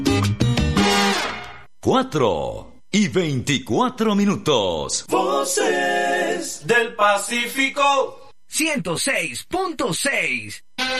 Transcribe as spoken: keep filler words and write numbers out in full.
Cuatro y veinticuatro minutos. Voces del Pacífico. ciento seis punto seis.